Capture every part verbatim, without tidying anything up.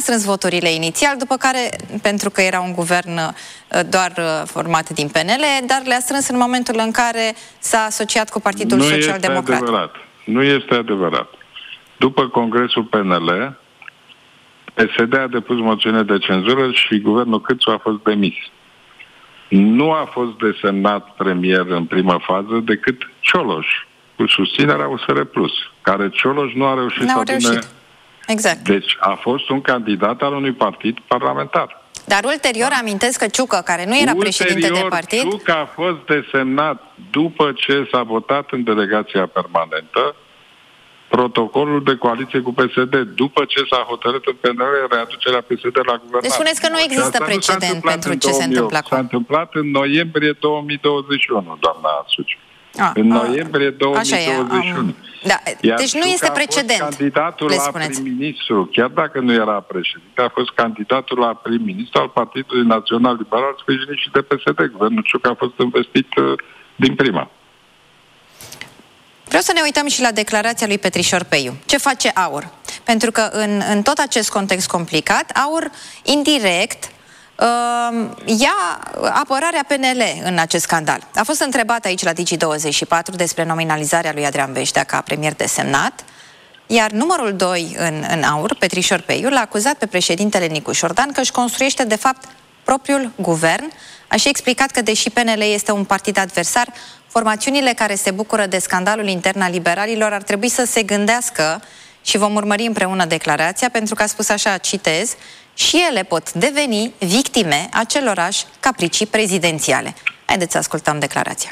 strâns voturile inițial, după care, pentru că era un guvern doar format din P N L, dar le-a strâns în momentul în care s-a asociat cu Partidul nu Social este Democrat. Adevărat. Nu este adevărat. După Congresul P N L, P S D a depus moțiune de cenzură și guvernul Câțu a fost demis. Nu a fost desemnat premier în prima fază decât Cioloș, cu susținerea U S R Plus, care Cioloș nu a reușit să adune. Exact. Deci a fost un candidat al unui partid parlamentar. Dar ulterior amintesc că Ciucă, care nu era ulterior, președinte de partid... Ciucă a fost desemnat după ce s-a votat în delegația permanentă protocolul de coaliție cu P S D, după ce s-a hotărât în P N L readucerea P S D la guvernare. Deci spuneți că nu există precedent pentru ce se întâmplă acum. S-a întâmplat în noiembrie două mii douăzeci și unu, doamna Suci. A, în noiembrie două mii douăzeci și unu. Da, deci nu este precedent. Candidatul la prim-ministru, chiar dacă nu era președinte, a fost candidatul la prim-ministru al Partidului Național Liberal, sprijinit și de P S D. Guvernul Ciucă a fost investit uh, din prima. Vreau să ne uităm și la declarația lui Petrișor Peiu. Ce face AUR? Pentru că în, în tot acest context complicat, AUR, indirect, uh, ia apărarea P N L în acest scandal. A fost întrebat aici la Digi douăzeci și patru despre nominalizarea lui Adrian Veștea ca premier desemnat, iar numărul doi în, în AUR, Petrișor Peiu, l-a acuzat pe președintele Nicu Șordan că își construiește, de fapt, propriul guvern. A și explicat că, deși P N L este un partid adversar, formațiunile care se bucură de scandalul intern al liberalilor ar trebui să se gândească, și vom urmări împreună declarația, pentru că a spus așa, citez, și ele pot deveni victime acelorași capricii prezidențiale. Haideți să ascultăm declarația.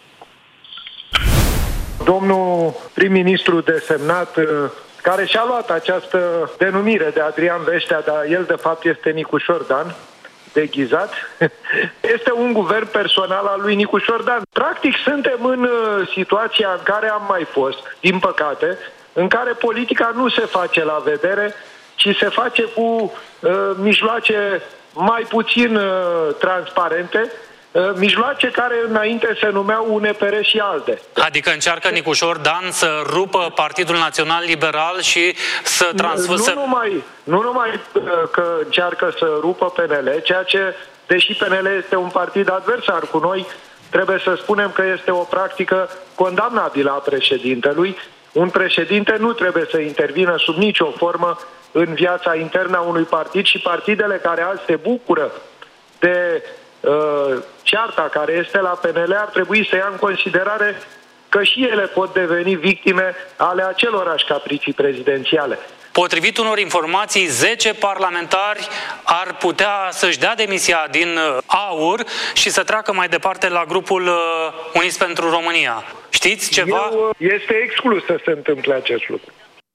Domnul prim-ministru desemnat, care și-a luat această denumire de Adrian Veștea, dar el de fapt este Nicu Șordan, deghizat, este un guvern personal al lui Nicu Șordan. Practic suntem în situația în care am mai fost, din păcate, în care politica nu se face la vedere, ci se face cu uh, mijloace mai puțin uh, transparente, uh, mijloace care înainte se numeau U N P R și ALDE. Adică încearcă Nicu Șordan să rupă Partidul Național Liberal și să transforme... Nu, nu numai, nu numai uh, că încearcă să rupă P N L, ceea ce, deși P N L este un partid adversar cu noi, trebuie să spunem că este o practică condamnabilă a președintelui. Un președinte nu trebuie să intervină sub nicio formă în viața internă a unui partid și partidele care azi se bucură de uh, cearta care este la P N L ar trebui să ia în considerare că și ele pot deveni victime ale acelorași capricii prezidențiale. Potrivit unor informații, zece parlamentari ar putea să-și dea demisia din AUR și să treacă mai departe la grupul Uniți pentru România. Știți ceva? Eu, este exclus să se întâmple acest lucru.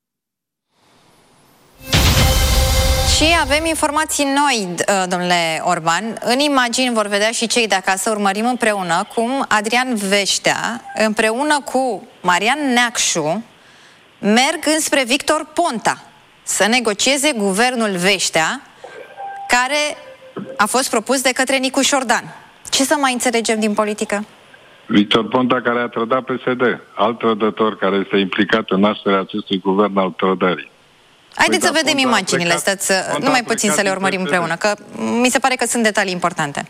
Și avem informații noi, domnule Orban. În imagini vor vedea și cei de acasă, urmărim împreună cum Adrian Veștea, împreună cu Marian Neacșu, merg înspre Victor Ponta să negocieze guvernul Veștea, care a fost propus de către Nicu Șordan. Ce să mai înțelegem din politică? Victor Ponta, care a trădat P S D, alt trădător care este implicat în nașterea acestui guvern al trădării. Haideți să vedem imaginile, stați numai puțin să le urmărim împreună, că mi se pare că sunt detalii importante.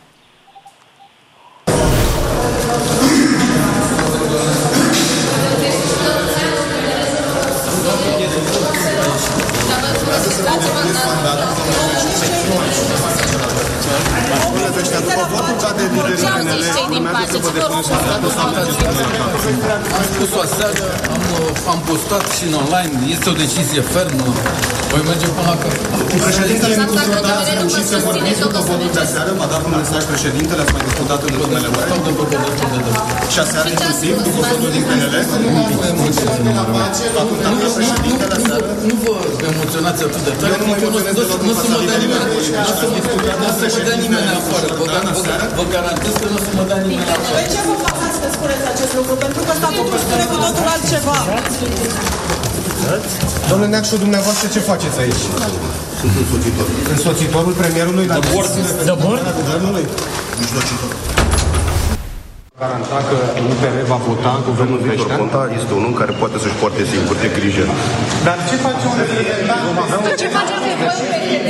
Am spus-o aseară, am, am postat și în online, este o decizie fermă, voi merge până la cap. Președintele Nicu Șordan a reușit să vorbiți după votul de aseară, v-a dat un mesaj președintele, ați mai discutat în ultimele ore. Și aseară inclusiv, după votul din P N L? Nu vă emoționați atât de tare, nu să mă dea nimeni, nu să mă dea nimeni afară, vă garantez că nu să mă dea nimeni afară. De ce vă faceți că spuneți acest lucru? Pentru că statutul spune cu totul altceva. Domnule Neacșu, dumneavoastră ce faceți aici? Sunt însoțitor. Însoțitorul premierului la deciziile de guvernului? Mijlocitor. Garanta că U P R va vota guvernul Veștea? Ponta este un om care poate să-și poarte singur de grijă. Dar ce face un reprezentant? Ce face un